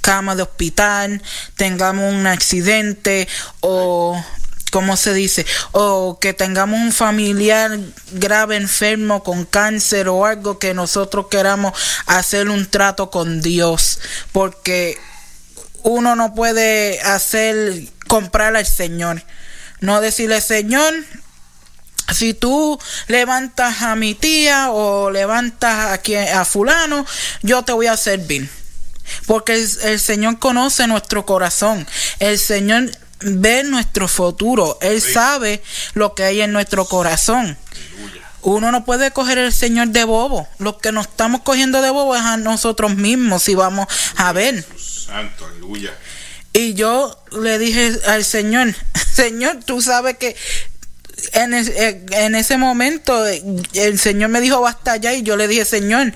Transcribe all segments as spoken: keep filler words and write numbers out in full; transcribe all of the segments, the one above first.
cama de hospital, tengamos un accidente o, ¿cómo se dice? O que tengamos un familiar grave enfermo con cáncer o algo, que nosotros queramos hacer un trato con Dios, porque uno no puede hacer, comprar al Señor, no decirle: Señor, si tú levantas a mi tía o levantas a, quien, a fulano, yo te voy a servir. Porque el, el Señor conoce nuestro corazón. El Señor ve nuestro futuro. Él sí sabe lo que hay en nuestro corazón. Aleluya. Uno no puede coger al Señor de bobo. Lo que nos estamos cogiendo de bobo es a nosotros mismos, si vamos a ver. Santo, aleluya. Y yo le dije al Señor: Señor, tú sabes que En, es, en ese momento el Señor me dijo: basta ya. Y yo le dije: Señor,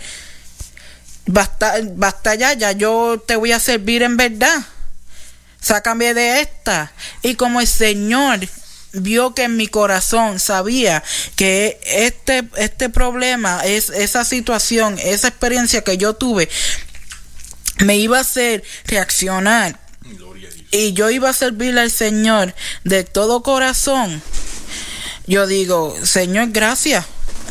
basta, basta ya, ya yo te voy a servir en verdad, sácame de esta. Y como el Señor vio que en mi corazón sabía que este, este problema, es, esa situación, esa experiencia que yo tuve, me iba a hacer reaccionar, y yo iba a servirle al Señor de todo corazón, yo digo: Señor, gracias.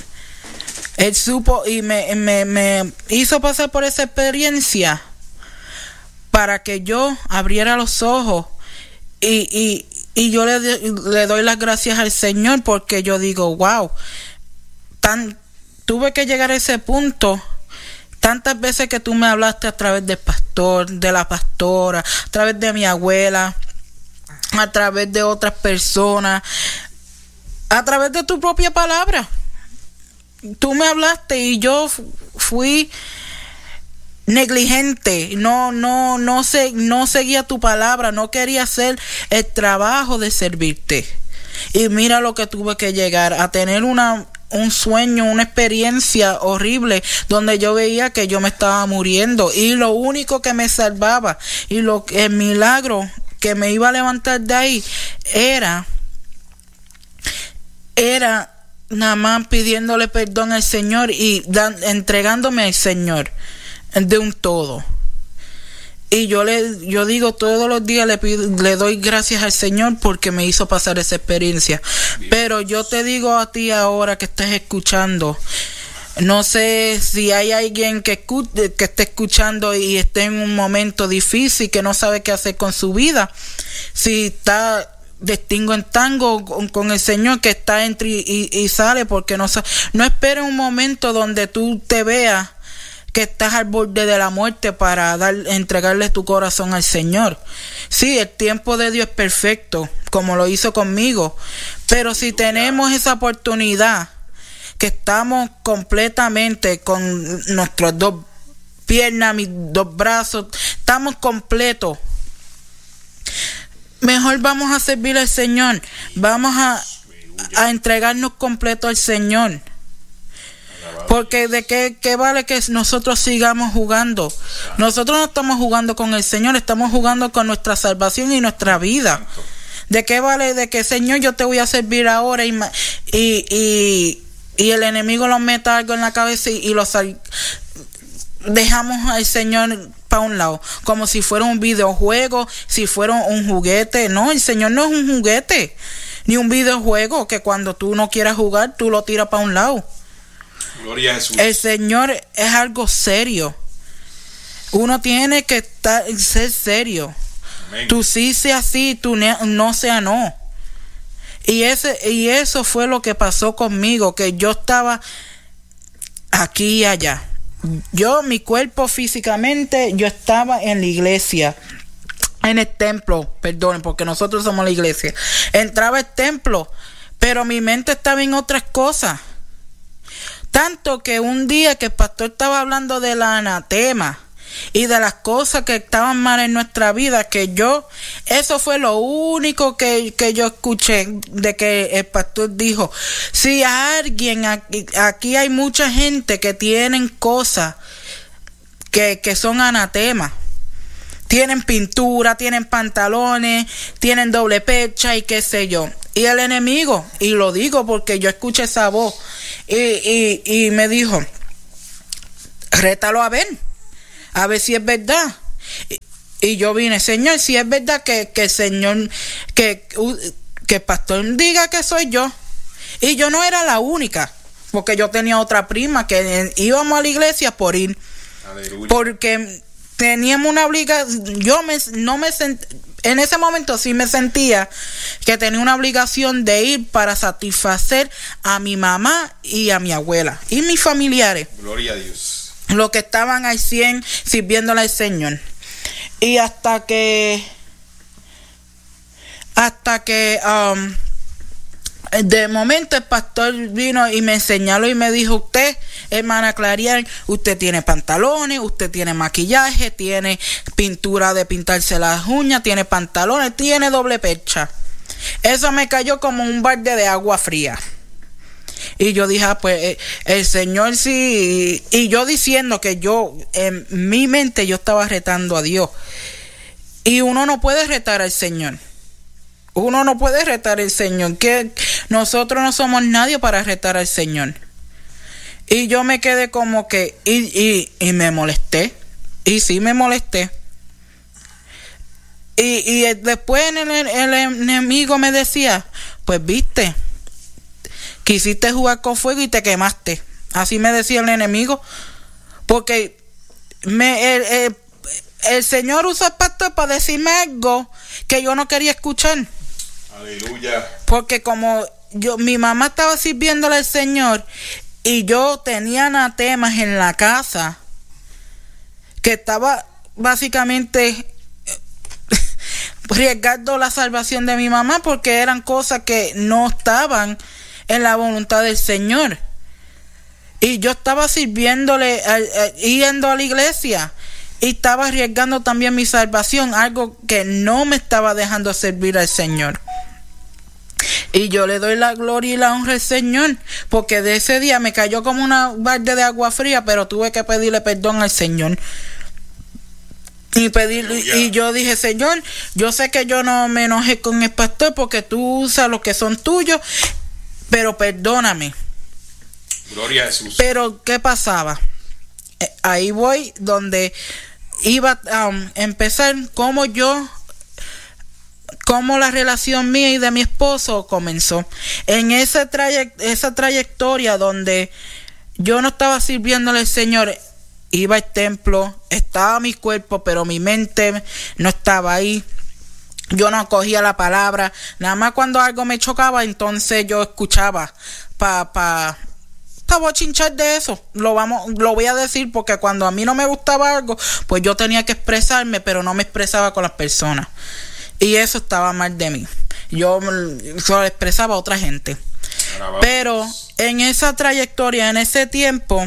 Él supo y me, me, me hizo pasar por esa experiencia para que yo abriera los ojos. Y, y, y yo le, le doy las gracias al Señor, porque yo digo: wow, tan, tuve que llegar a ese punto. Tantas veces que tú me hablaste a través del pastor, de la pastora, a través de mi abuela, a través de otras personas, a través de tu propia palabra. Tú me hablaste y yo fui negligente, no, no, no sé, no seguía tu palabra, no quería hacer el trabajo de servirte. Y mira lo que tuve que llegar a tener, una un sueño, una experiencia horrible, donde yo veía que yo me estaba muriendo, y lo único que me salvaba y lo el milagro que me iba a levantar de ahí era era nada más pidiéndole perdón al Señor y dan, entregándome al Señor de un todo. Y yo le yo digo todos los días, le pido, le doy gracias al Señor porque me hizo pasar esa experiencia. Bien. Pero yo te digo a ti ahora que estás escuchando, no sé si hay alguien que, escuche, que esté escuchando y esté en un momento difícil, que no sabe qué hacer con su vida, si está distingo en tango con, con el Señor, que está entre y, y, y sale, porque no, no espere un momento donde tú te veas que estás al borde de la muerte para dar, entregarle tu corazón al Señor. Sí, el tiempo de Dios es perfecto, como lo hizo conmigo, pero si tenemos esa oportunidad, que estamos completamente con nuestras dos piernas, mis dos brazos, estamos completos, mejor vamos a servir al Señor, vamos a, a entregarnos completo al Señor. Porque de qué, qué vale que nosotros sigamos jugando. Nosotros no estamos jugando con el Señor, estamos jugando con nuestra salvación y nuestra vida. ¿De qué vale de que, Señor, yo te voy a servir ahora y y, y, y el enemigo nos meta algo en la cabeza y, y lo sal, dejamos al Señor para un lado, como si fuera un videojuego, si fuera un juguete? No, el Señor no es un juguete ni un videojuego que cuando tú no quieras jugar tú lo tiras para un lado. Gloria a Jesús. El Señor es algo serio. Uno tiene que estar, ser serio. Amén. Tú sí sea sí, tú no sea no. Y ese y eso fue lo que pasó conmigo, que yo estaba aquí y allá. Yo, mi cuerpo físicamente, yo estaba en la iglesia, en el templo, perdonen, porque nosotros somos la iglesia. Entraba al templo, pero mi mente estaba en otras cosas. Tanto que un día que el pastor estaba hablando del anatema y de las cosas que estaban mal en nuestra vida, que yo, eso fue lo único que, que yo escuché, de que el pastor dijo: si alguien, aquí, aquí hay mucha gente que tienen cosas que, que son anatemas, tienen pintura, tienen pantalones, tienen doble pecha y qué sé yo. Y el enemigo, y lo digo porque yo escuché esa voz, y, y, y me dijo: rétalo a ver, a ver si es verdad. Y, Y yo vine, Señor, si es verdad que, que el Señor, que, que el pastor diga que soy yo. Y yo no era la única, porque yo tenía otra prima que íbamos a la iglesia por ir. Aleluya. Porque teníamos una obligación, yo me, no me sent, en ese momento sí me sentía que tenía una obligación de ir para satisfacer a mi mamá y a mi abuela y mis familiares. Gloria a Dios. Los que estaban al cien sirviéndole al Señor. Y hasta que hasta que um, de momento el pastor vino y me señaló y me dijo: usted, hermana Clariel, usted tiene pantalones, usted tiene maquillaje, tiene pintura de pintarse las uñas, tiene pantalones, tiene doble percha. Eso me cayó como un balde de agua fría. Y yo dije, ah, pues eh, el Señor sí. Y, y yo diciendo que yo, en mi mente, yo estaba retando a Dios. Y uno no puede retar al Señor. Uno no puede retar al Señor. Que nosotros no somos nadie para retar al Señor. Y yo me quedé como que. Y, y, y me molesté. Y sí me molesté. Y, y después el, el, el enemigo me decía: pues viste, quisiste jugar con fuego y te quemaste. Así me decía el enemigo. Porque me, el, el, el Señor usa el pastor para decirme algo que yo no quería escuchar. Aleluya. Porque como yo, mi mamá estaba sirviéndole al Señor y yo tenía anatemas en la casa que estaba básicamente arriesgando la salvación de mi mamá, porque eran cosas que no estaban en la voluntad del Señor. Y yo estaba sirviéndole, a, a, yendo a la iglesia, y estaba arriesgando también mi salvación, algo que no me estaba dejando servir al Señor. Y yo le doy la gloria y la honra al Señor, porque de ese día me cayó como una balde de agua fría, pero tuve que pedirle perdón al Señor. Y pedirle, y yo dije: Señor, yo sé que yo no me enojé con el pastor porque tú usas los que son tuyos, pero perdóname. Gloria a Jesús. Pero ¿qué pasaba? Eh, ahí voy donde iba a um, empezar como yo, como la relación mía y de mi esposo comenzó. En esa, trayect- esa trayectoria donde yo no estaba sirviéndole al Señor, iba al templo, estaba mi cuerpo, pero mi mente no estaba ahí. Yo no cogía la palabra. Nada más cuando algo me chocaba, entonces yo escuchaba para pa, pa bochinchar de eso. Lo vamos, lo voy a decir, porque cuando a mí no me gustaba algo, pues yo tenía que expresarme, pero no me expresaba con las personas. Y eso estaba mal de mí. Yo lo expresaba a otra gente. Pero en esa trayectoria, en ese tiempo,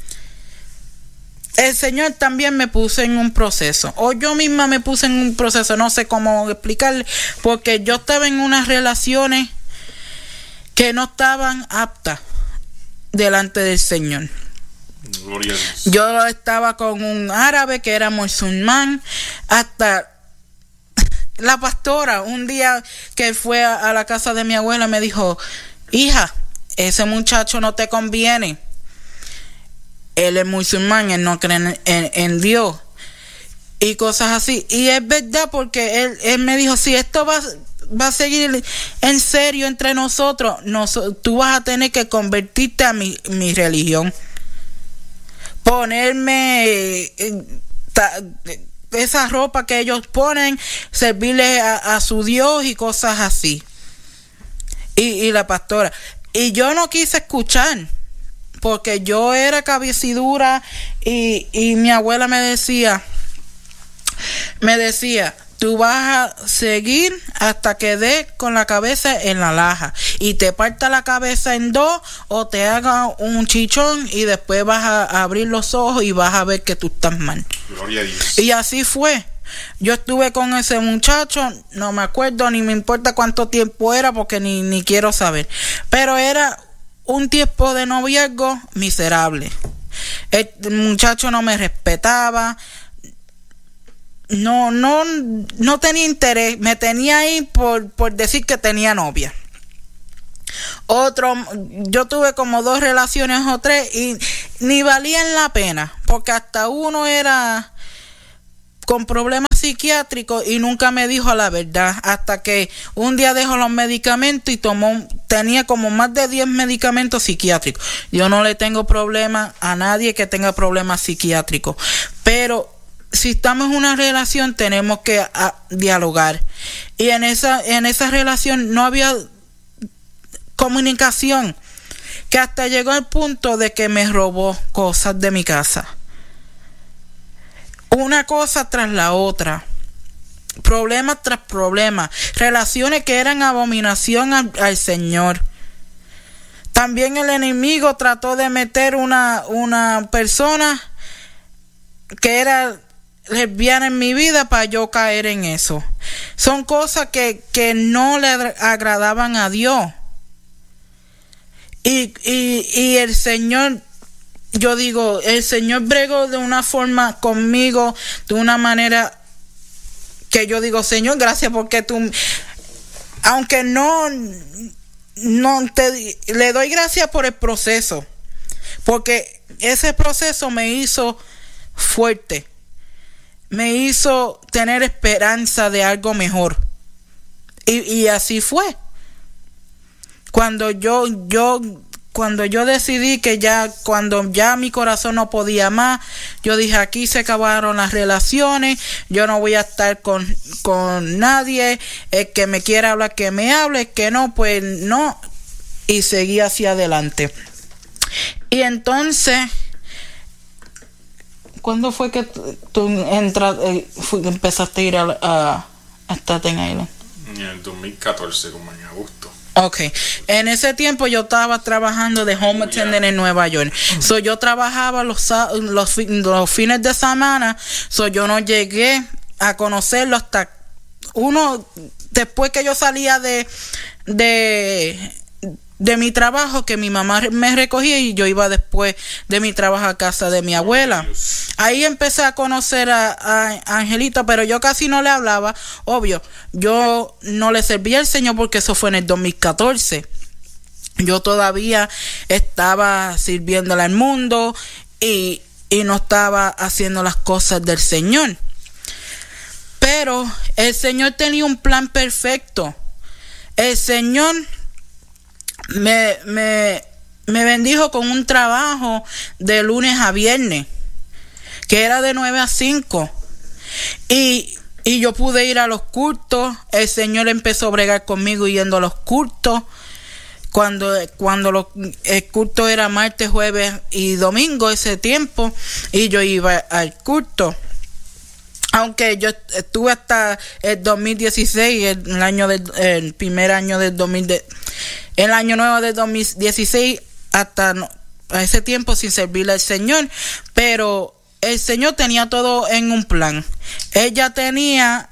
el Señor también me puso en un proceso, o yo misma me puse en un proceso, no sé cómo explicarle, porque yo estaba en unas relaciones que no estaban aptas delante del Señor. Gloria a Dios. Yo estaba con un árabe que era musulmán, hasta la pastora, un día que fue a, a la casa de mi abuela, me dijo: hija, ese muchacho no te conviene. Él es musulmán, él no cree en, en, en Dios. Y cosas así. Y es verdad, porque él, él me dijo: si esto va, va a seguir en serio entre nosotros, nos, tú vas a tener que convertirte a mi, mi religión. Ponerme eh, ta, esa ropa que ellos ponen, servirle a, a su Dios y cosas así. Y, y la pastora. Y yo no quise escuchar, porque yo era cabecidura, y, y mi abuela me decía, me decía, tú vas a seguir hasta que dé con la cabeza en la laja y te parta la cabeza en dos, o te haga un chichón y después vas a, a abrir los ojos y vas a ver que tú estás mal. Gloria a Dios. Y así fue. Yo estuve con ese muchacho, no me acuerdo ni me importa cuánto tiempo era, porque ni, ni quiero saber, pero era un tiempo de noviazgo miserable. El muchacho no me respetaba, no, no, no tenía interés, me tenía ahí por, por decir que tenía novia. Otro, yo tuve como dos relaciones o tres y ni valían la pena, porque hasta uno era con problemas psiquiátricos y nunca me dijo la verdad, hasta que un día dejó los medicamentos y tomó, tenía como más de diez medicamentos psiquiátricos. Yo no le tengo problema a nadie que tenga problemas psiquiátricos, pero si estamos en una relación tenemos que a, dialogar, y en esa en esa relación no había comunicación, que hasta llegó al punto de que me robó cosas de mi casa. Una cosa tras la otra, problemas tras problemas, relaciones que eran abominación al, al Señor. También el enemigo trató de meter una, una persona que era lesbiana en mi vida para yo caer en eso. Son cosas que, que no le agradaban a Dios. Y, y, y el Señor, yo digo, el Señor bregó de una forma conmigo, de una manera que yo digo, Señor, gracias porque tú, aunque no, no te, le doy gracias por el proceso, porque ese proceso me hizo fuerte, me hizo tener esperanza de algo mejor, y, y así fue. Cuando yo, yo, cuando yo decidí que ya, cuando ya mi corazón no podía más, yo dije, aquí se acabaron las relaciones, yo no voy a estar con, con nadie, el que me quiera hablar que me hable, el que no, pues no, y seguí hacia adelante. Y entonces, ¿cuándo fue que tú entras, eh, empezaste a ir a, a, a Staten Island? En el dos mil catorce, como en agosto. Ok, en ese tiempo yo estaba trabajando de home attendant en Nueva York. So yo trabajaba los, los, los fines de semana, so yo no llegué a conocerlo hasta uno, después que yo salía de, de, de mi trabajo, que mi mamá me recogía y yo iba después de mi trabajo a casa de mi abuela. Ahí empecé a conocer a, a Angelita, pero yo casi no le hablaba. Obvio, yo no le servía al Señor porque eso fue en el dos mil catorce. Yo todavía estaba sirviéndole al mundo y, y no estaba haciendo las cosas del Señor. Pero el Señor tenía un plan perfecto. El Señor me, me, me bendijo con un trabajo de lunes a viernes, que era de nueve a cinco, y, y yo pude ir a los cultos. El Señor empezó a bregar conmigo yendo a los cultos, cuando, cuando los, el culto era martes, jueves y domingo, ese tiempo, y yo iba al culto. Aunque yo estuve hasta el dos mil dieciséis, el, el año del, el primer año del dos mil, de, el año nuevo del dos mil dieciséis, hasta no, a ese tiempo sin servirle al Señor, pero el Señor tenía todo en un plan. Ella tenía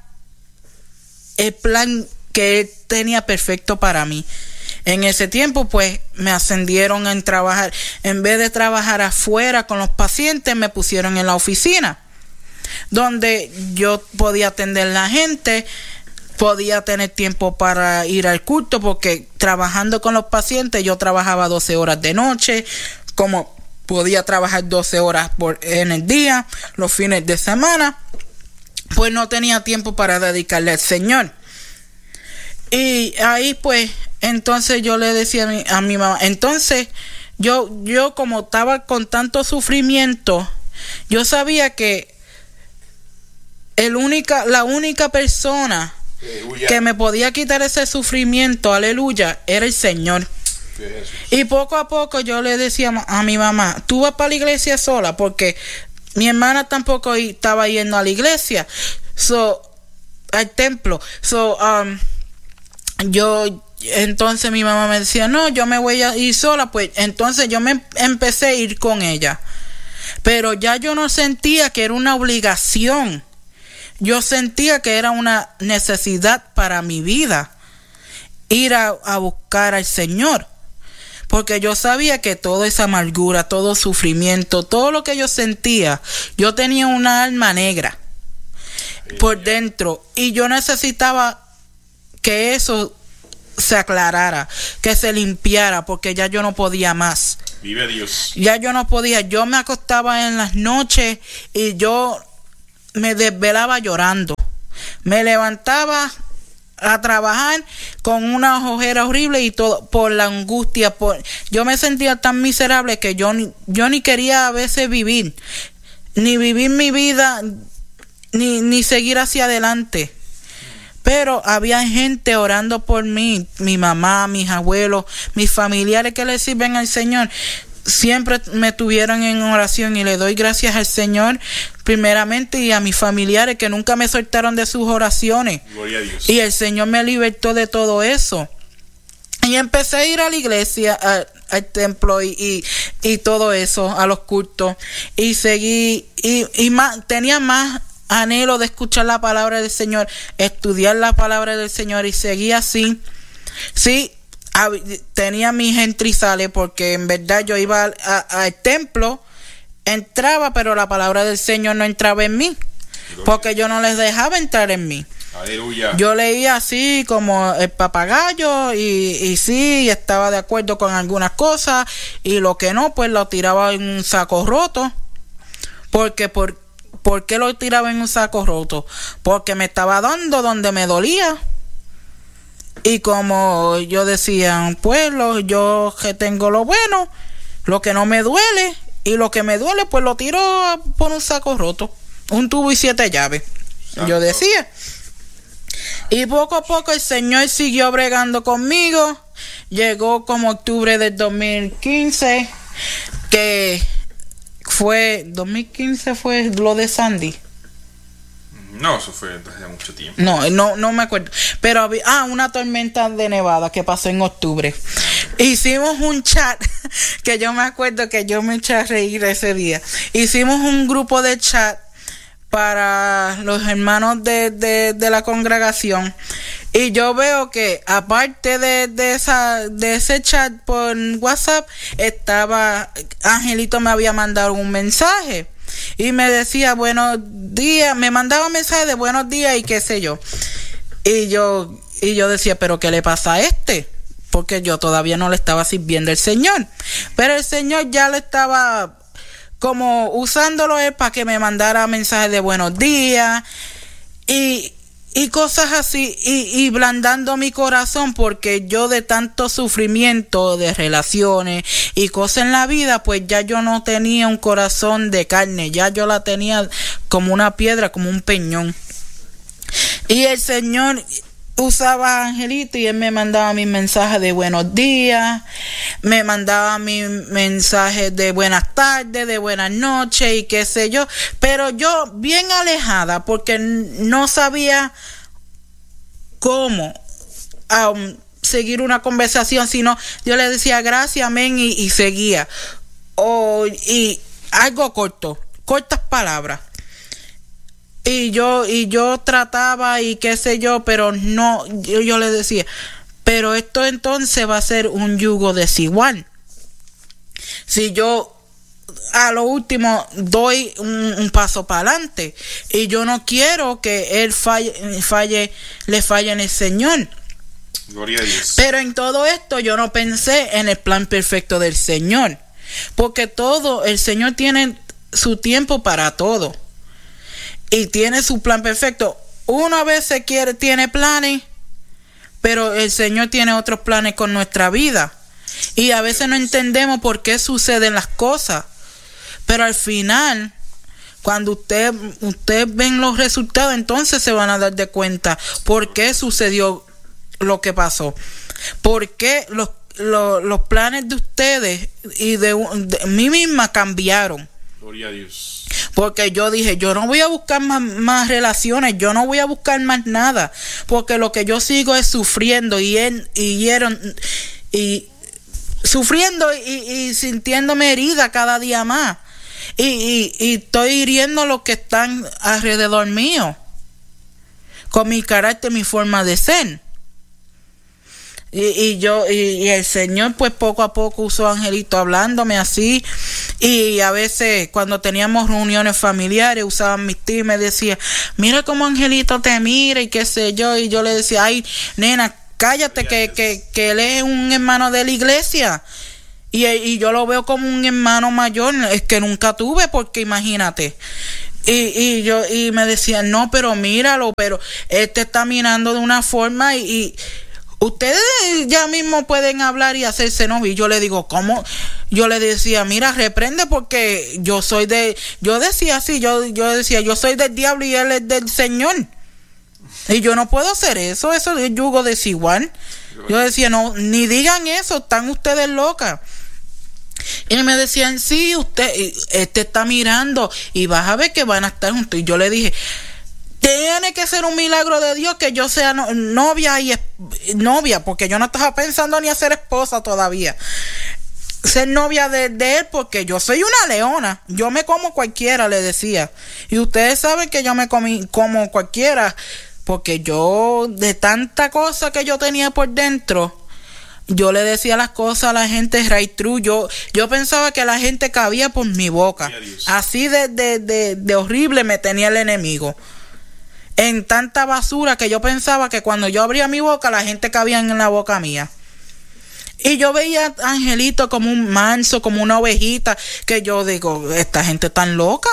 el plan que Él tenía perfecto para mí. En ese tiempo, pues, me ascendieron en trabajar. En vez de trabajar afuera con los pacientes, me pusieron en la oficina, donde yo podía atender a la gente, podía tener tiempo para ir al culto, porque trabajando con los pacientes, yo trabajaba doce horas de noche, como podía trabajar doce horas por, en el día, los fines de semana, pues no tenía tiempo para dedicarle al Señor. Y ahí pues, entonces yo le decía a mi, a mi mamá, entonces yo, yo como estaba con tanto sufrimiento, yo sabía que el única, la única persona aleluya, que me podía quitar ese sufrimiento, aleluya, era el Señor. Y poco a poco yo le decía a mi mamá, tú vas para la iglesia sola, porque mi hermana tampoco estaba yendo a la iglesia, so, al templo. So, um, yo, entonces mi mamá me decía, no, yo me voy a ir sola. Pues entonces yo me empecé a ir con ella, pero ya yo no sentía que era una obligación, yo sentía que era una necesidad para mi vida, ir a, a buscar al Señor. Porque yo sabía que toda esa amargura, todo sufrimiento, todo lo que yo sentía, yo tenía una alma negra por dentro, y yo necesitaba que eso se aclarara, que se limpiara, porque ya yo no podía más. Vive Dios. Ya yo no podía. Yo me acostaba en las noches y yo me desvelaba llorando. Me levantaba a trabajar con una ojera horrible y todo por la angustia. Por, yo me sentía tan miserable que yo, yo ni quería a veces vivir, ni vivir mi vida, ni, ni seguir hacia adelante. Pero había gente orando por mí, mi mamá, mis abuelos, mis familiares que le sirven al Señor. Siempre me tuvieron en oración y le doy gracias al Señor primeramente y a mis familiares que nunca me soltaron de sus oraciones. Gloria a Dios. Y el Señor me libertó de todo eso. Y empecé a ir a la iglesia, a, al templo y, y, y todo eso, a los cultos. Y seguí, y, y más, tenía más anhelo de escuchar la palabra del Señor, estudiar la palabra del Señor y seguí así. Sí. Tenía mis entrizales porque en verdad yo iba al, a, al templo, entraba, pero la palabra del Señor no entraba en mí, porque yo no les dejaba entrar en mí. Aleluya. Yo leía así como el papagayo y, y sí, estaba de acuerdo con algunas cosas y lo que no, pues lo tiraba en un saco roto. Porque por, ¿por qué lo tiraba en un saco roto? Porque me estaba dando donde me dolía. Y como yo decía, pues lo, yo que tengo lo bueno, lo que no me duele, y lo que me duele, pues lo tiro por un saco roto, un tubo y siete llaves. Santo. Yo decía. Y poco a poco el Señor siguió bregando conmigo. Llegó como octubre del dos mil quince, que fue, dos mil quince fue lo de Sandy. No, eso fue desde mucho tiempo. No, no, no me acuerdo. Pero había, ah, una tormenta de nevada que pasó en octubre. Hicimos un chat, que yo me acuerdo que yo me eché a reír ese día. Hicimos un grupo de chat para los hermanos de, de, de la congregación. Y yo veo que aparte de, de esa de ese chat por WhatsApp, estaba, Angelito me había mandado un mensaje. Y me decía buenos días, me mandaba mensajes de buenos días y qué sé yo. Y yo, y yo decía, pero ¿qué le pasa a este? Porque yo todavía no le estaba sirviendo al Señor. Pero el Señor ya le estaba como usándolo él para que me mandara mensajes de buenos días y, y cosas así, y, y blandando mi corazón, porque yo de tanto sufrimiento de relaciones y cosas en la vida, pues ya yo no tenía un corazón de carne, ya yo la tenía como una piedra, como un peñón. Y el Señor usaba a Angelito y él me mandaba mis mensajes de buenos días, me mandaba mis mensajes de buenas tardes, de buenas noches y qué sé yo, pero yo bien alejada porque no sabía cómo um, seguir una conversación, sino yo le decía gracias, amén, y, y seguía. O, y algo corto, cortas palabras. Y yo, y yo trataba y qué sé yo, pero no, yo, yo le decía, pero esto entonces va a ser un yugo desigual. Si yo a lo último doy un, un paso para adelante y yo no quiero que él falle, falle, le falle en el Señor. Gloria a Dios. Pero en todo esto yo no pensé en el plan perfecto del Señor, porque todo, el Señor tiene su tiempo para todo. Y tiene su plan perfecto. Uno a veces quiere, tiene planes, pero el Señor tiene otros planes con nuestra vida. Y a veces no entendemos por qué suceden las cosas. Pero al final, cuando usted, usted ven los resultados, entonces se van a dar de cuenta por qué sucedió lo que pasó. Por qué los, los, los planes de ustedes y de, de mí misma cambiaron. Gloria a Dios. Porque yo dije, yo no voy a buscar más, más relaciones, yo no voy a buscar más nada, porque lo que yo sigo es sufriendo y él, y, eran, y sufriendo y, y sintiéndome herida cada día más. Y, y, y estoy hiriendo a los que están alrededor mío, con mi carácter, mi forma de ser. Y, y yo y, y el Señor pues poco a poco usó a Angelito hablándome así, y a veces cuando teníamos reuniones familiares usaban mis tíos y me decía, mira cómo Angelito te mira y qué sé yo, y yo le decía, ay nena, cállate que, que, que él es un hermano de la iglesia y, y yo lo veo como un hermano mayor, es que nunca tuve, porque imagínate. Y, y yo y me decían, no, pero míralo, pero él te está mirando de una forma y, y ustedes ya mismo pueden hablar y hacerse novio. Y yo le digo, ¿cómo? Yo le decía, mira, reprende porque yo soy de... Yo decía así, yo, yo decía, yo soy del diablo y él es del Señor. Y yo no puedo hacer eso, eso es yugo desigual. Yo decía, no, ni digan eso, están ustedes locas. Y me decían, sí, usted, este está mirando y vas a ver que van a estar juntos. Y yo le dije, tiene que ser un milagro de Dios que yo sea no, novia y es, novia, porque yo no estaba pensando ni a ser esposa todavía. Ser novia de, de él, porque yo soy una leona. Yo me como cualquiera, le decía. Y ustedes saben que yo me comí como cualquiera, porque yo, de tanta cosa que yo tenía por dentro, yo le decía las cosas a la gente right true. Yo, yo pensaba que la gente cabía por mi boca. Así de, de, de, de horrible me tenía el enemigo. En tanta basura que yo pensaba que cuando yo abría mi boca, la gente cabía en la boca mía. Y yo veía a Angelito como un manso, como una ovejita, que yo digo, esta gente tan loca.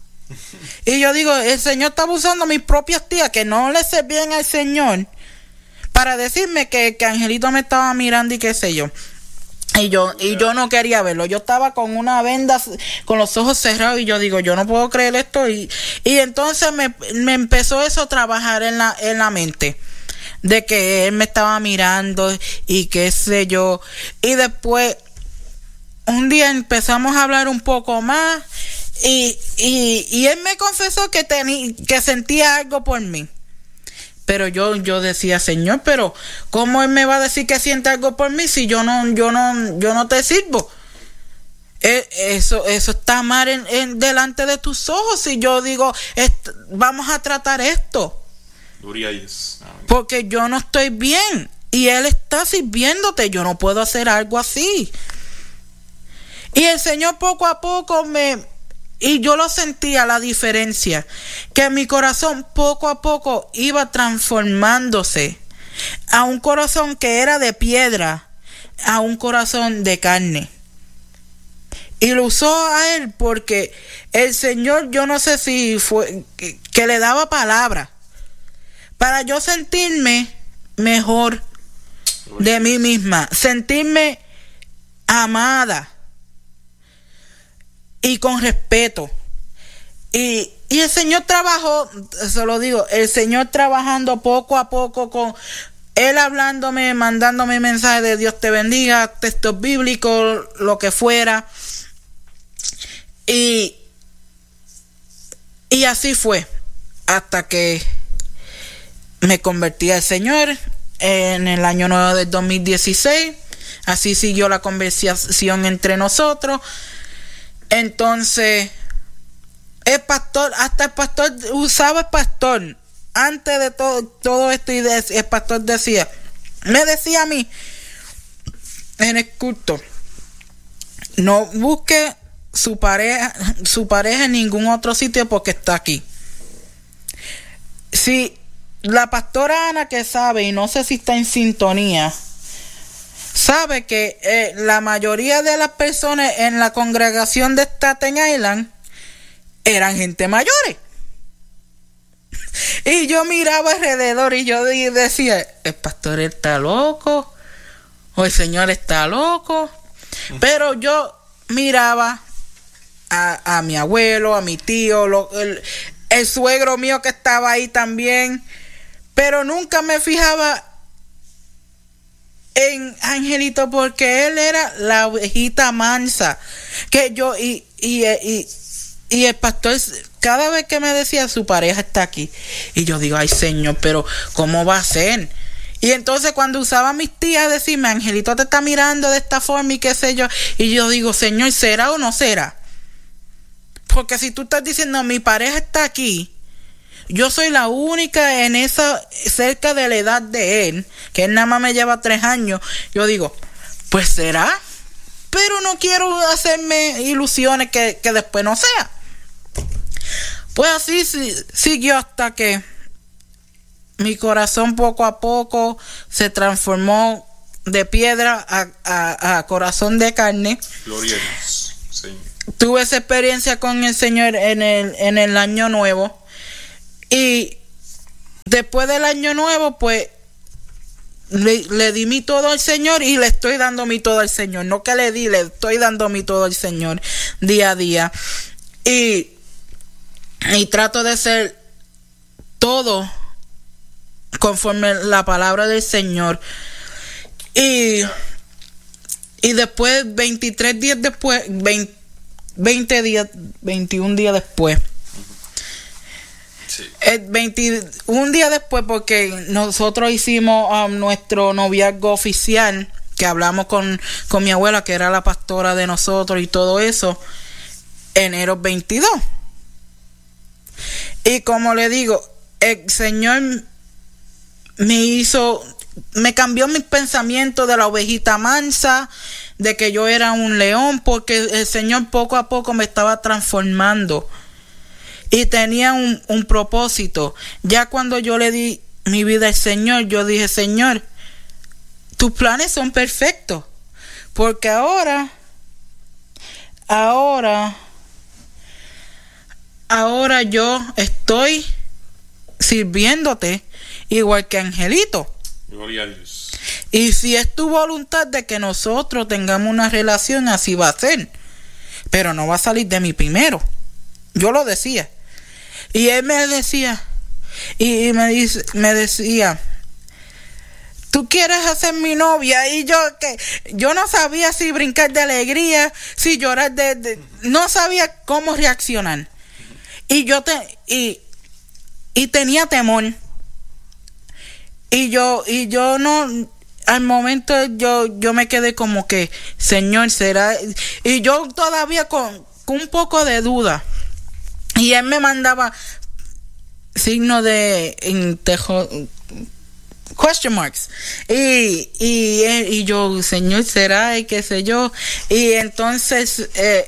Y yo digo, el Señor está abusando a mis propias tías, que no le servían al Señor, para decirme que, que Angelito me estaba mirando y qué sé yo. Y yo, y yo no quería verlo. Yo estaba con una venda, con los ojos cerrados, y yo digo, yo no puedo creer esto. Y, y entonces me, me empezó eso a trabajar en la, en la mente, de que él me estaba mirando y qué sé yo. Y después, un día empezamos a hablar un poco más, y, y, y él me confesó que tenía, que sentía algo por mí. Pero yo, yo decía, Señor, pero ¿cómo él me va a decir que siente algo por mí si yo no, yo no, yo no te sirvo? Eh, eso, eso está mal en, en, delante de tus ojos. Si yo digo, est- vamos a tratar esto, Gloria a Dios. porque yo no estoy bien y él está sirviéndote, yo no puedo hacer algo así. Y el Señor poco a poco me... Y yo lo sentía, la diferencia, que mi corazón poco a poco iba transformándose a un corazón que era de piedra, a un corazón de carne. Y lo usó a él porque el Señor, yo no sé si fue que, que le daba palabra para yo sentirme mejor de mí misma, sentirme amada y con respeto. Y, y el Señor trabajó, se lo digo, el Señor trabajando poco a poco con él, hablándome, mandándome mensajes de Dios te bendiga, textos bíblicos, lo que fuera. Y, y así fue hasta que me convertí al Señor en el año nuevo del dos mil dieciséis. Así siguió la conversación entre nosotros. Entonces, el pastor, hasta el pastor usaba el pastor, antes de todo, todo esto, y de, el pastor decía, me decía a mí, en el culto, no busque su pareja, su pareja en ningún otro sitio porque está aquí. Si la pastora Ana, que sabe, y no sé si está en sintonía, sabe que eh, la mayoría de las personas en la congregación de Staten Island eran gente mayores. Y yo miraba alrededor y yo decía, el pastor está loco o el Señor está loco. Pero yo miraba a, a mi abuelo, a mi tío, lo, el, el suegro mío que estaba ahí también, pero nunca me fijaba en Angelito, porque él era la ovejita mansa que yo y, y, y, y el pastor cada vez que me decía su pareja está aquí, y yo digo, ay Señor, pero ¿cómo va a ser? Y entonces cuando usaba a mis tías decirme, Angelito te está mirando de esta forma y qué sé yo, y yo digo, Señor, ¿será o no será? Porque si tú estás diciendo mi pareja está aquí, yo soy la única en esa, cerca de la edad de él, que él nada más me lleva tres años. Yo digo, pues será, pero no quiero hacerme ilusiones que, que después no sea. Pues así sí, siguió hasta que mi corazón poco a poco se transformó de piedra a, a, a corazón de carne. Gloria a Dios, Señor. tuve esa experiencia con el Señor en el, en el año nuevo. Y después del año nuevo, pues, le, le di mi todo al Señor y le estoy dando mi todo al Señor. No que le di, le estoy dando mi todo al Señor día a día. Y, y trato de ser todo conforme la palabra del Señor. Y, y después, veintitrés días después, veinte, veinte días, veintiún días después. Sí. El veintiún días después, porque nosotros hicimos um, nuestro noviazgo oficial, que hablamos con, con mi abuela, que era la pastora de nosotros y todo eso, enero veintidós. Y como le digo, el Señor me hizo, me cambió mis pensamientos de la ovejita mansa, de que yo era un león, porque el Señor poco a poco me estaba transformando. Y tenía un, un propósito. Ya cuando yo le di mi vida al Señor, yo dije, Señor, tus planes son perfectos. Porque ahora, ahora, ahora yo estoy sirviéndote igual que Angelito. Gloria a Dios. Y si es tu voluntad de que nosotros tengamos una relación, así va a ser. Pero no va a salir de mí primero. Yo lo decía. Y él me decía, y me dice, me decía, ¿tú quieres hacer mi novia? Y yo que yo no sabía si brincar de alegría, si llorar de, de no sabía cómo reaccionar. Y yo te y, y tenía temor. Y yo y yo no al momento yo yo me quedé como que, Señor, será, y yo todavía con, con un poco de duda. Y él me mandaba signo de intejo, question marks. Y, y, y yo, Señor, será, y qué sé yo. Y entonces eh,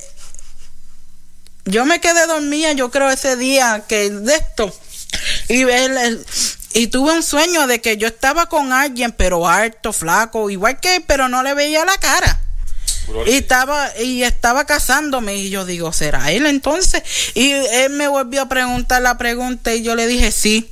yo me quedé dormida, yo creo, ese día que de esto. Y él, y tuve un sueño de que yo estaba con alguien, pero alto, flaco, igual que él, pero no le veía la cara. Y estaba, y estaba casándome, y yo digo, ¿será él entonces? Y él me volvió a preguntar la pregunta, y yo le dije sí.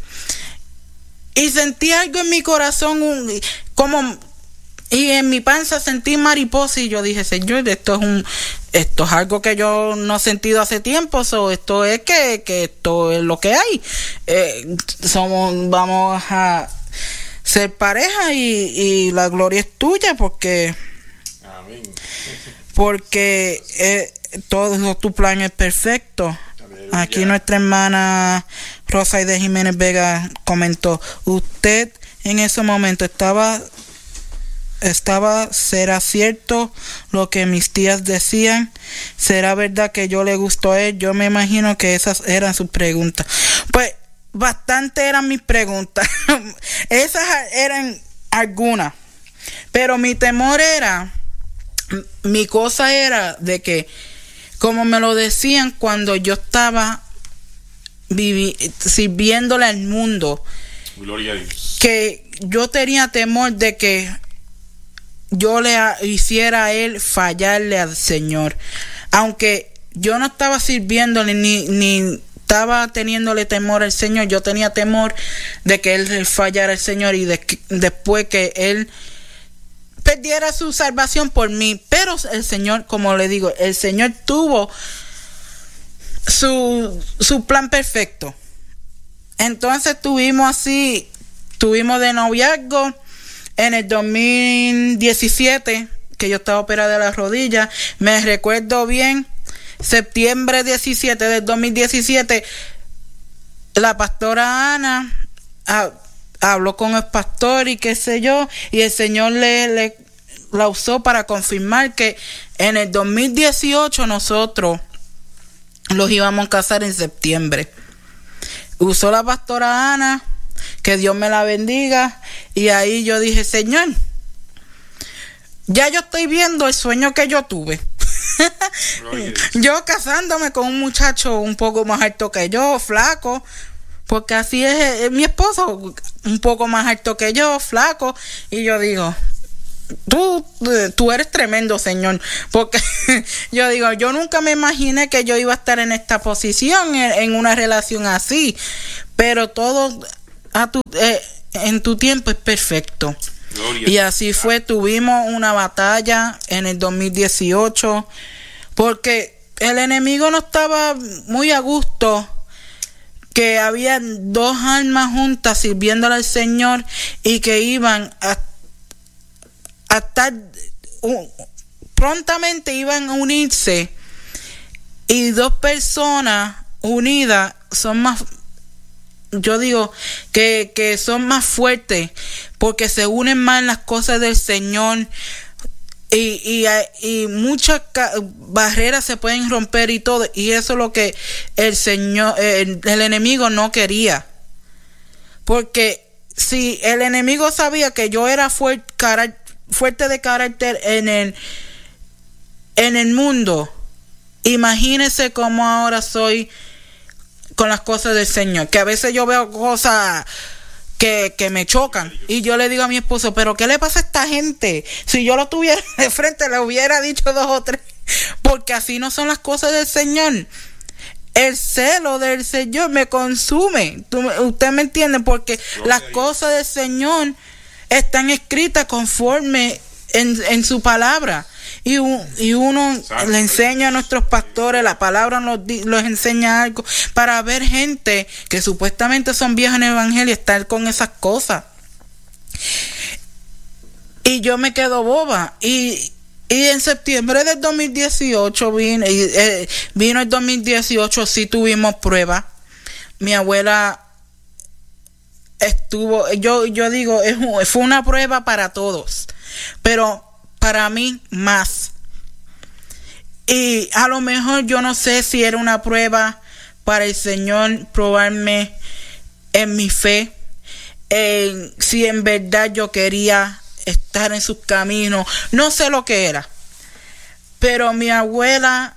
Y sentí algo en mi corazón, un, como, y en mi panza sentí mariposa, y yo dije, Señor, esto es un, esto es algo que yo no he sentido hace tiempo, so, esto es que, que esto es lo que hay. Eh, somos, vamos a ser pareja, y, y la gloria es tuya, porque Amén. Porque eh, todo tu plan es perfecto. Aleluya. Aquí nuestra hermana Rosaide Jiménez Vega comentó, usted en ese momento estaba, estaba, ¿será cierto lo que mis tías decían? ¿Será verdad que yo le gustó a él? Yo me imagino que esas eran sus preguntas. Pues bastante eran mis preguntas. Esas eran algunas. Pero mi temor era, mi cosa era de que, como me lo decían cuando yo estaba vivi- sirviéndole al mundo, Gloria a Dios. que yo tenía temor de que yo le a- hiciera a él fallarle al Señor. Aunque yo no estaba sirviéndole ni, ni estaba teniéndole temor al Señor, yo tenía temor de que él fallara al Señor y de que, después que él perdiera su salvación por mí. Pero el Señor, como le digo, el Señor tuvo su, su plan perfecto. Entonces tuvimos así, tuvimos de noviazgo en el dos mil diecisiete, que yo estaba operada de la rodilla. Me recuerdo bien, septiembre diecisiete del dos mil diecisiete, la pastora Ana ah, habló con el pastor y qué sé yo, y el Señor le, le la usó para confirmar que en el dos mil dieciocho nosotros los íbamos a casar en septiembre. Usó la pastora Ana, que Dios me la bendiga, y ahí yo dije, Señor, ya yo estoy viendo el sueño que yo tuve. Yo casándome con un muchacho un poco más alto que yo, flaco, porque así es, es mi esposo, un poco más alto que yo, flaco, y yo digo, tú, tú eres tremendo, Señor, porque yo digo, yo nunca me imaginé que yo iba a estar en esta posición, en, en una relación así, pero todo a tu, eh, en tu tiempo es perfecto. Gloria. Y así fue, tuvimos una batalla en el dos mil dieciocho, porque el enemigo no estaba muy a gusto que había dos almas juntas sirviéndole al Señor y que iban a, a estar uh, prontamente iban a unirse, y dos personas unidas son más, yo digo que, que son más fuertes porque se unen más en las cosas del Señor. Y, y, y muchas barreras se pueden romper y todo, y eso es lo que el Señor, el, el enemigo no quería, porque si el enemigo sabía que yo era fuerte, cara, fuerte de carácter en el en el mundo, imagínese cómo ahora soy con las cosas del Señor, que a veces yo veo cosas Que, que me chocan, y yo le digo a mi esposo, pero ¿qué le pasa a esta gente? Si yo lo tuviera de frente le hubiera dicho dos o tres, porque así no son las cosas del Señor. El celo del Señor me consume. ¿Tú, usted me entiende? Porque las cosas del Señor están escritas conforme en, en su palabra. Y, un, y uno Exacto. le enseña a nuestros pastores, la palabra nos los enseña algo, para ver gente que supuestamente son viejas en el evangelio estar con esas cosas. Y yo me quedo boba. Y, y en septiembre del dos mil dieciocho vino, eh, vino el dos mil dieciocho, sí tuvimos pruebas. Mi abuela estuvo, yo, yo digo, es, fue una prueba para todos, pero para mí más. Y a lo mejor yo no sé si era una prueba para el Señor probarme en mi fe, en, si en verdad yo quería estar en sus caminos, no sé lo que era, pero mi abuela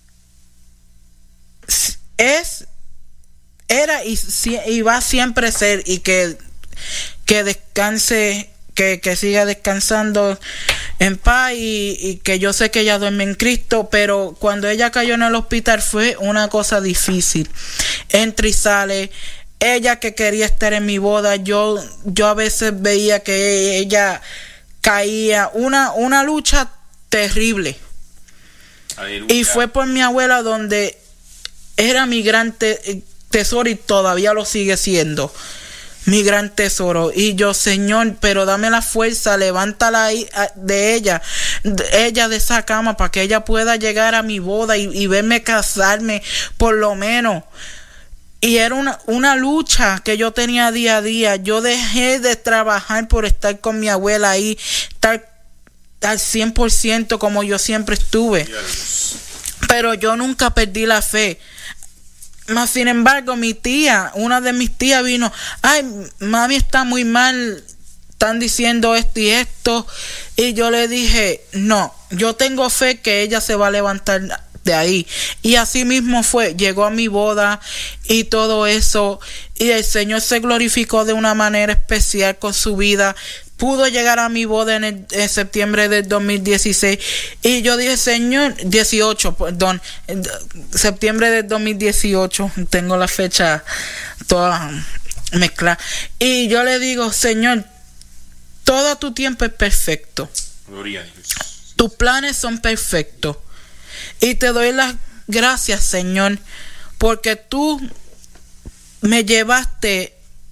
es, era y, y va a siempre ser, y que, que descanse, que, que siga descansando en paz, y, y que yo sé que ella duerme en Cristo, pero cuando ella cayó en el hospital fue una cosa difícil, entra y sale. Ella que quería estar en mi boda, yo yo a veces veía que ella caía, una, una lucha terrible. Aleluya. Y fue por mi abuela donde era mi gran te- tesoro, y todavía lo sigue siendo mi gran tesoro. Y yo, Señor, pero dame la fuerza, levántala ahí de ella, de ella de esa cama, para que ella pueda llegar a mi boda y, y verme casarme, por lo menos. Y era una, una lucha que yo tenía día a día. Yo dejé de trabajar por estar con mi abuela ahí, estar al cien por ciento como yo siempre estuve. Yes. Pero yo nunca perdí la fe. Más sin embargo, mi tía, una de mis tías vino, ay, mami está muy mal, están diciendo esto y esto. Y yo le dije, no, yo tengo fe que ella se va a levantar de ahí. Y así mismo fue, llegó a mi boda y todo eso, y el Señor se glorificó de una manera especial con su vida. Pudo llegar a mi boda en, el, en septiembre del dos mil dieciséis, y yo dije, Señor, dieciocho, perdón, septiembre del dos mil dieciocho, tengo la fecha toda mezclada, y yo le digo, Señor, todo tu tiempo es perfecto. Gloria a Dios. Tus planes son perfectos. Y te doy las gracias, Señor, porque tú me llevaste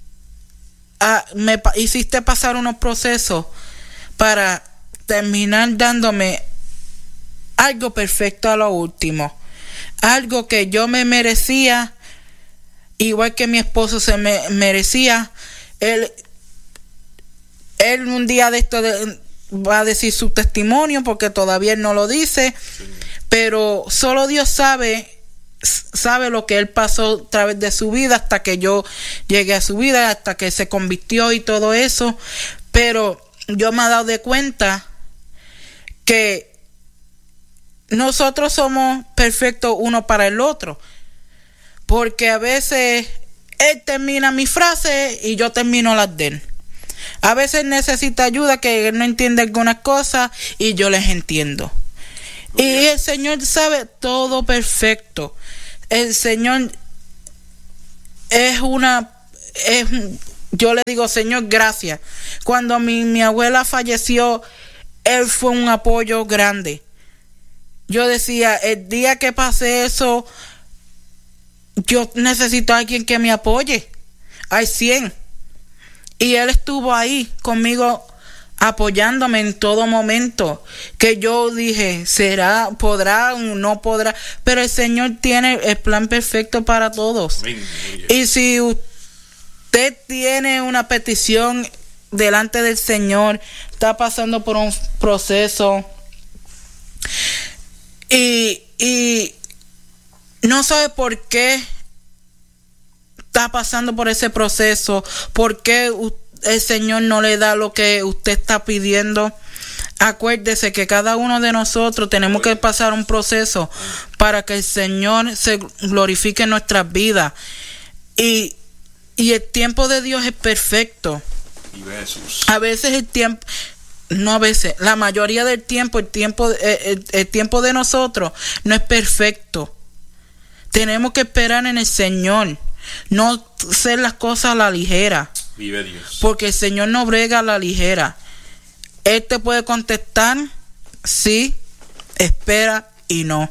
a, me hiciste pasar unos procesos para terminar dándome algo perfecto a lo último, algo que yo me merecía, igual que mi esposo se me merecía. Él, él un día de esto de, va a decir su testimonio, porque todavía él no lo dice. Sí. Pero solo Dios sabe, sabe lo que él pasó a través de su vida, hasta que yo llegué a su vida, hasta que se convirtió y todo eso. Pero yo me he dado de cuenta que nosotros somos perfectos uno para el otro, porque a veces él termina mi frase y yo termino las de él. A veces necesita ayuda, que él no entiende algunas cosas y yo les entiendo. Y el Señor sabe todo perfecto. El Señor es una... es yo le digo, Señor, gracias. Cuando mi, mi abuela falleció, Él fue un apoyo grande. Yo decía, el día que pase eso, yo necesito a alguien que me apoye. Hay cien. Y Él estuvo ahí conmigo, apoyándome en todo momento. Que yo dije, será, podrá, no podrá. Pero el Señor tiene el plan perfecto para todos. Y si usted tiene una petición delante del Señor, está pasando por un proceso y, y no sabe por qué está pasando por ese proceso, por qué el Señor no le da lo que usted está pidiendo, acuérdese que cada uno de nosotros tenemos que pasar un proceso para que el Señor se glorifique en nuestras vidas. Y Y el tiempo de Dios es perfecto. A veces el tiempo, no a veces, la mayoría del tiempo, el tiempo, el, el tiempo de nosotros no es perfecto. Tenemos que esperar en el Señor, no hacer las cosas a la ligera. Vive Dios. Porque el Señor no brega a la ligera. Él te puede contestar sí, espera y no.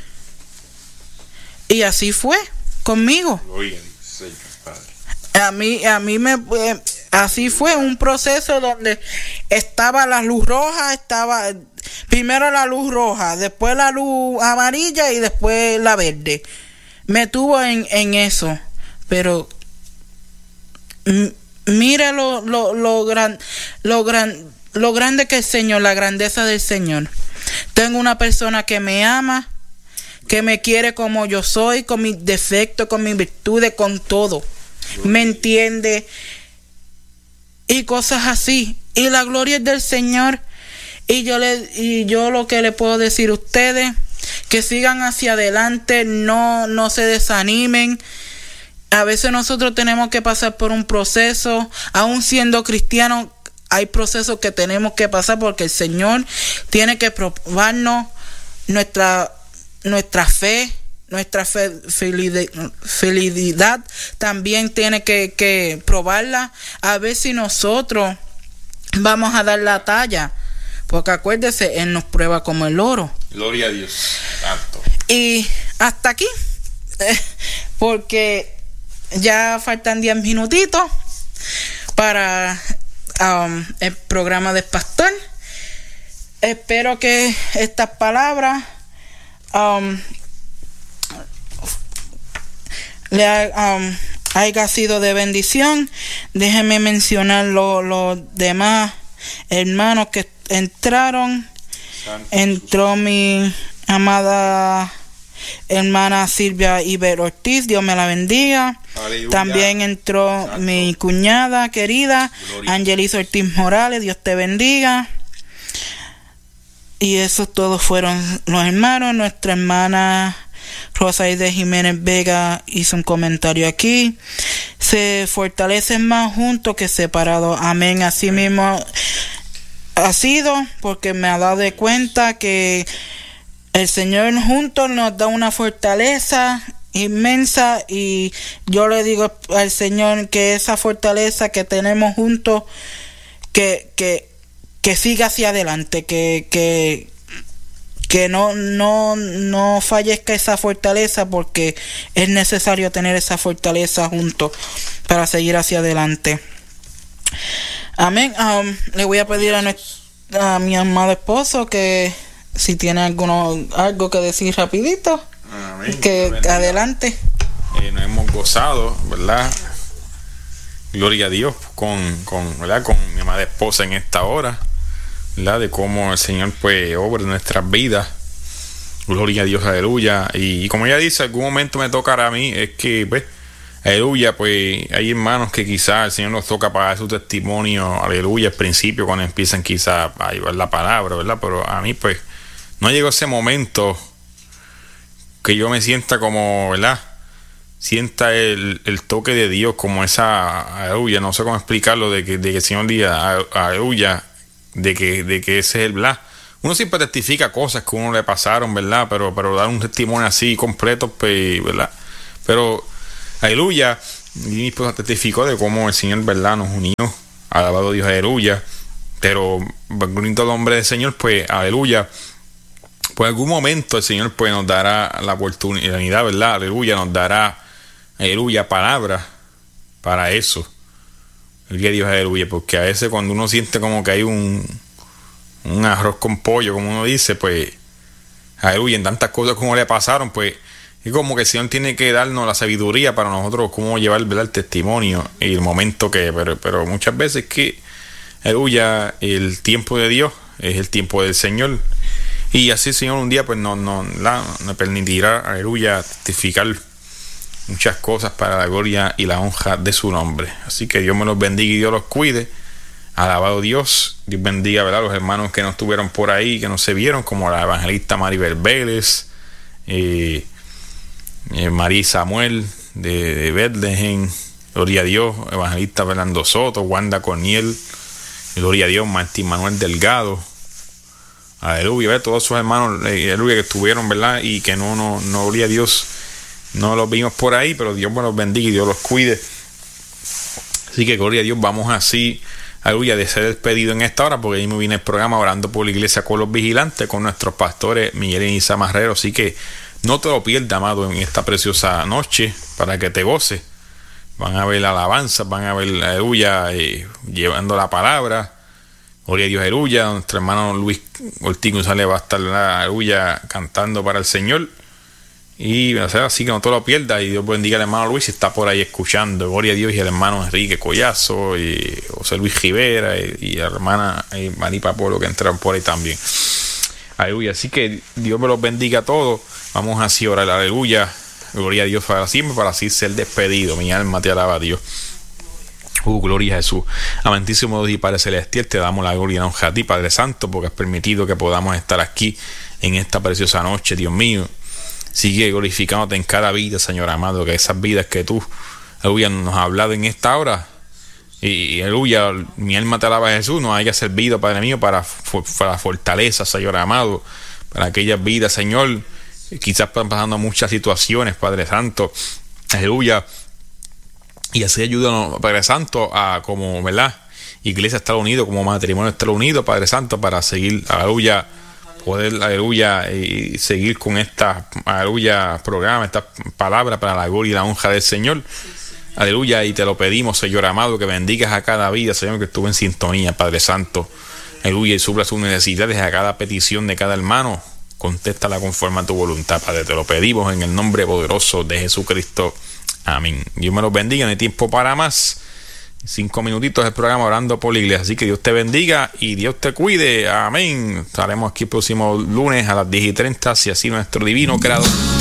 Y así fue conmigo. Gloria a Dios, Señor Padre. A mí, a mí me, eh, así fue un proceso donde estaba la luz roja, estaba primero la luz roja, después la luz amarilla y después la verde. Me tuvo en, en eso, pero m- mire lo, lo, lo gran, lo gran, lo grande que es el Señor, la grandeza del Señor. Tengo una persona que me ama, que me quiere como yo soy, con mis defectos, con mis virtudes, con todo. Me entiende y cosas así, y la gloria es del Señor. Y yo le y yo lo que le puedo decir a ustedes, que sigan hacia adelante, no no se desanimen. A veces nosotros tenemos que pasar por un proceso, aún siendo cristianos hay procesos que tenemos que pasar, porque el Señor tiene que probarnos nuestra nuestra fe. Nuestra fe, fidelidad también tiene que, que probarla, a ver si nosotros vamos a dar la talla, porque acuérdese, Él nos prueba como el oro. Gloria a Dios. Santo. Y hasta aquí, eh, porque ya faltan diez minutitos para um, el programa del pastor. Espero que estas palabras um, le ha, um, haya sido de bendición. Déjenme mencionar los lo demás hermanos que entraron. Entró mi amada hermana Silvia Iber Ortiz, Dios me la bendiga. Aleluya. También entró Santo. Mi cuñada querida Angelis Ortiz Morales, Dios te bendiga. Y esos todos fueron los hermanos. Nuestra hermana Rosaide Jiménez Vega hizo un comentario aquí: se fortalecen más juntos que separados. Amén. Así mismo ha sido, porque me ha dado de cuenta que el Señor juntos nos da una fortaleza inmensa, y yo le digo al Señor que esa fortaleza que tenemos juntos, que que que siga hacia adelante, que que que no no no fallezca esa fortaleza, porque es necesario tener esa fortaleza juntos para seguir hacia adelante. Amén. Um, le voy a pedir a, nuestro, a mi amado esposo que si tiene alguno algo que decir rapidito. Amén. Que adelante. Eh, nos hemos gozado, ¿verdad? Gloria a Dios con con ¿verdad? Con mi amada esposa en esta hora, ¿verdad? De cómo el Señor pues obra en nuestras vidas. Gloria a Dios, aleluya. Y, y como ella dice, algún momento me tocará a mí, es que pues aleluya, pues hay hermanos que quizás el Señor nos toca para dar su testimonio, aleluya, al principio cuando empiezan quizás a llevar la palabra, ¿verdad? Pero a mí pues no llegó ese momento que yo me sienta como, ¿verdad? sienta el, el toque de Dios, como esa aleluya, no sé cómo explicarlo, de que, de que el Señor diga aleluya, de que, de que ese es el bla. Uno siempre testifica cosas que a uno le pasaron, ¿verdad? Pero, pero dar un testimonio así completo, pues, ¿verdad? Pero, aleluya, mi esposa testificó de cómo el Señor, ¿verdad?, nos unió. Alabado Dios, aleluya. Pero, bonito el nombre del Señor, pues, aleluya. Pues en algún momento el Señor, pues, nos dará la oportunidad, ¿verdad? Aleluya, nos dará, aleluya, palabra para eso. El día de Dios, aleluya. Porque a veces cuando uno siente como que hay un... un arroz con pollo, como uno dice, pues, aleluya, en tantas cosas como le pasaron, pues, es como que el Señor tiene que darnos la sabiduría para nosotros cómo llevar, ¿verdad?, el testimonio y el momento que, pero, pero muchas veces que, aleluya, el tiempo de Dios es el tiempo del Señor, y así el Señor un día, pues, nos no, no, no permitirá, aleluya, testificar muchas cosas para la gloria y la honra de su nombre. Así que Dios me los bendiga y Dios los cuide. Alabado Dios, Dios bendiga, ¿verdad?, los hermanos que no estuvieron por ahí, que no se vieron, como la evangelista Maribel Vélez, eh, eh, María Samuel de, de Bethlehem, gloria a Dios, evangelista Fernando Soto, Wanda Corniel, gloria a Dios, Martín Manuel Delgado, aleluya, ¿verdad?, todos sus hermanos, eh, aleluya, que estuvieron, ¿verdad?, y que no, no, no, gloria a Dios, no los vimos por ahí, pero Dios me los bendiga y Dios los cuide. Así que gloria a Dios, vamos así, aleluya, de ser despedido en esta hora, porque ahí me viene el programa Orando por la Iglesia con los Vigilantes, con nuestros pastores Miguel y Isa Marrero. Así que no te lo pierdas, amado, en esta preciosa noche, para que te goces. Van a ver la alabanza, van a ver, aleluya, eh, llevando la palabra. Gloria a Dios, aleluya. Nuestro hermano Luis Ortiz González va a estar, aleluya, cantando para el Señor. Y o sea, así que no te lo pierdas, y Dios bendiga al hermano Luis si está por ahí escuchando. Gloria a Dios, y al hermano Enrique Collazo, y José Luis Rivera, y, y la hermana y Maripa Polo, que entraron por ahí también. Aleluya, así que Dios me los bendiga a todos. Vamos así a orar, aleluya. Gloria a Dios para siempre, para así ser despedido. Mi alma te alaba a Dios. Uh, gloria a Jesús. Amantísimo Dios y Padre Celestial, te damos la gloria y la honra a ti, Padre Santo, porque has permitido que podamos estar aquí en esta preciosa noche, Dios mío. Sigue glorificándote en cada vida, Señor amado, que esas vidas que tú, aleluya, nos has hablado en esta hora, y, y aleluya, mi alma te alaba a Jesús, nos haya servido, Padre mío, para, para fortaleza, Señor amado, para aquellas vidas, Señor, quizás están pasando muchas situaciones, Padre Santo, aleluya, y así ayúdanos, Padre Santo, a como, ¿verdad?, iglesia estar unido, como matrimonio estar unido, Padre Santo, para seguir, aleluya, poder, aleluya, y seguir con esta, aleluya, programa, esta palabra para la gloria y la honra del Señor. Aleluya, y te lo pedimos, Señor amado, que bendigas a cada vida, Señor, que estuvo en sintonía, Padre Santo. Aleluya, y supla sus necesidades a cada petición de cada hermano. Contéstala conforme a tu voluntad, Padre. Te lo pedimos en el nombre poderoso de Jesucristo. Amén. Dios me los bendiga, no hay tiempo para más. Cinco minutitos del programa Orando por la Iglesia. Así que Dios te bendiga y Dios te cuide. Amén. Estaremos aquí el próximo lunes a las diez y treinta, si así nuestro divino creador